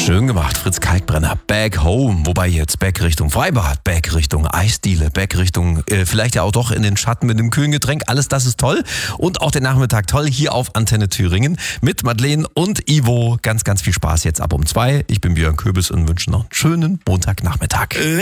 Schön gemacht, Fritz Kalkbrenner. Back home, wobei jetzt Back Richtung Freibad, Back Richtung Eisdiele, Back Richtung vielleicht ja auch doch in den Schatten mit dem kühlen Getränk. Alles das ist toll und auch der Nachmittag toll hier auf Antenne Thüringen mit Madeleine und Ivo. Ganz, ganz viel Spaß jetzt ab um 2. Ich bin Björn Köbis und wünsche noch einen schönen Montagnachmittag.